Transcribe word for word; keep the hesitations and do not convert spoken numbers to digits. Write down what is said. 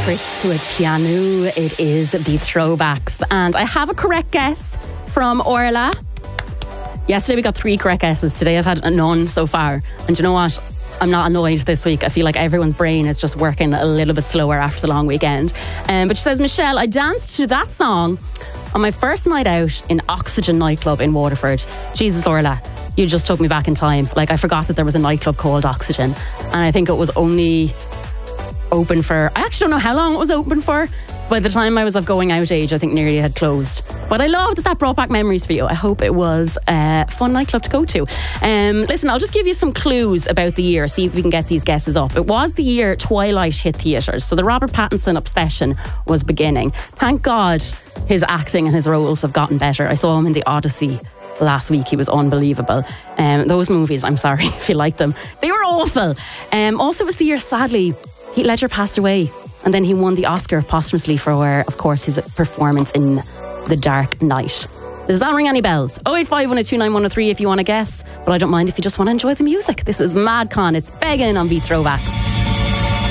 Fritz with Piano. It is the Throwbacks, and I have a correct guess from Orla. Yesterday we got three correct guesses. Today I've had none so far, and do you know what? I'm not annoyed this week. I feel like everyone's brain is just working a little bit slower after the long weekend. Um, but she says, Michelle, I danced to that song on my first night out in Oxygen nightclub in Waterford. Jesus, Orla, you just took me back in time. Like, I forgot that there was a nightclub called Oxygen, and I think it was only open for, I actually don't know how long it was open for. By the time I was of going out age, I think nearly had closed. But I love that that brought back memories for you. I hope it was a fun nightclub to go to. Um, listen, I'll just give you some clues about the year, see if we can get these guesses up. It was the year Twilight hit theatres, so the Robert Pattinson obsession was beginning. Thank God his acting and his roles have gotten better. I saw him in The Odyssey last week. He was unbelievable. Um, those movies, I'm sorry if you like them, they were awful. Um, also, it was the year, sadly, Heath Ledger passed away, and then he won the Oscar posthumously for, of course, his performance in The Dark Knight. Does that ring any bells? oh eight five one oh two nine one oh three if you want to guess, but I don't mind if you just want to enjoy the music. This is Madcon. It's Beggin' on Beat Throwbacks.